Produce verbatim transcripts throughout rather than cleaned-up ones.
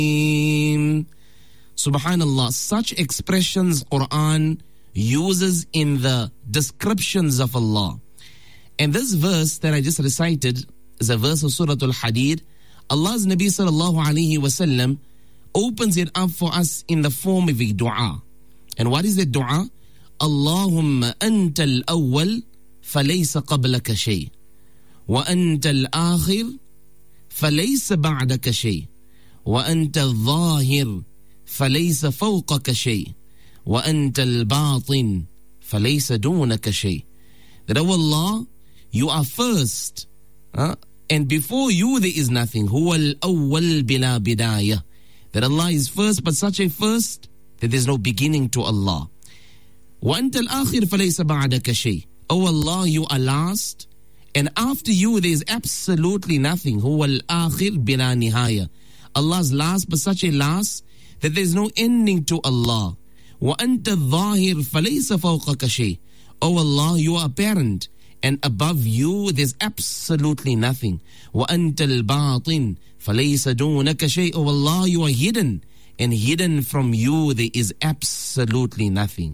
Subhanallah, such expressions Quran uses in the descriptions of Allah. And this verse that I just recited is a verse of Surah Al-Hadid. Allah's Nabi sallallahu alayhi wasallam opens it up for us in the form of a dua. And what is the dua? Allahumma anta al-awwal falaysa qablaka shay. Wa anta al-akhir falaysa ba'daka shay. Wa anta al-zahir falaysa fawqaka shay. Wa anta al-batin falaysa dunaka shay. That, oh Allah, you are first. Huh? And before you there is nothing. Huwa al-awwal bila bidayah. That Allah is first, but such a first that there's no beginning to Allah. Wa anta al-akhir falaysa ba'daka shay. Oh Allah, you are last, and after you there is absolutely nothing. Huwa al-akhir bila nihaya. Allah's last, but such a last that there's no ending to Allah. Wa anta al-zahir falaysa fawqaka shay. Oh Allah, you are apparent, and above you there's absolutely nothing. Wa anta al-batin falaysa dunaka shay. Oh Allah, you are hidden, and hidden from you there is absolutely nothing.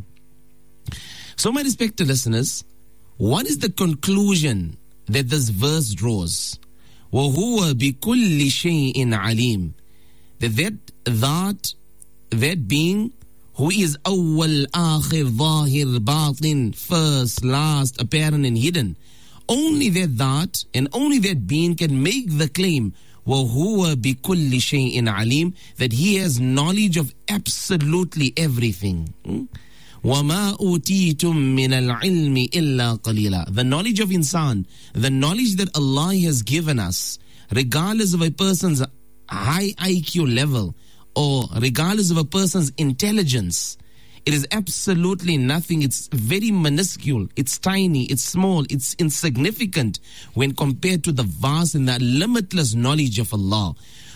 So, my respected listeners, what is the conclusion that this verse draws? وَهُوَ بِكُلِّ شَيْءٍ عَلِيمٍ. That that, that, that being who is awwal, akhir, zahir, batin, first, last, apparent and hidden, only that that and only that being can make the claim وَهُوَ بِكُلِّ شَيْءٍ عَلِيمٍ, that he has knowledge of absolutely everything. Hmm? وَمَا أُوتِيتُم مِّنَ الْعِلْمِ إِلَّا قَلِيلًا. The knowledge of insan, the knowledge that Allah has given us, regardless of a person's high I Q level or regardless of a person's intelligence, it is absolutely nothing. It's very minuscule, it's tiny, it's small, it's insignificant when compared to the vast and the limitless knowledge of Allah.